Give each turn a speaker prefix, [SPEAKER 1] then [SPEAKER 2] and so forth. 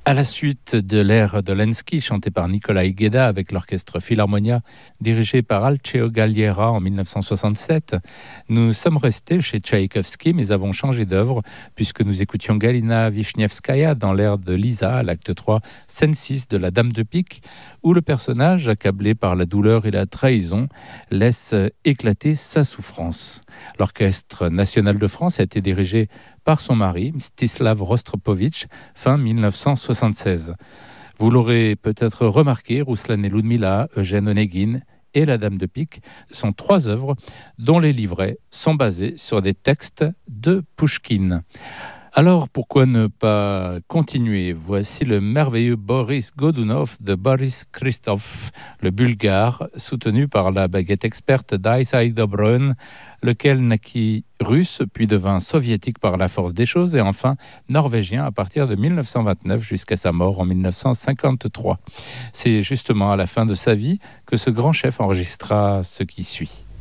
[SPEAKER 1] À la suite de l'ère de Lenski, chantée par Nikolai Gueda avec l'orchestre Philharmonia, dirigé par Alceo Galliera en 1967, nous sommes restés chez Tchaïkovski, mais avons changé d'œuvre, puisque nous écoutions Galina Vishnevskaya dans l'ère de Lisa, à l'acte 3, scène 6 de La Dame de Pique, où le personnage, accablé par la douleur et la trahison, laisse éclater sa souffrance. L'Orchestre national de France a été dirigé par son mari, Mstislav Rostropovitch, fin 1976. Vous l'aurez peut-être remarqué, Rouslan et Ludmila, Eugène Onegin et La Dame de Pique sont trois œuvres dont les livrets sont basés sur des textes de Pouchkine. Alors pourquoi ne pas continuer? Voici le merveilleux Boris Godunov de Boris Christophe, le bulgare, soutenu par la baguette experte d'Isai Dobrun, lequel naquit russe puis devint soviétique par la force des choses et enfin norvégien à partir de 1929 jusqu'à sa mort en 1953. C'est justement à la fin de sa vie que ce grand chef enregistra ce qui suit.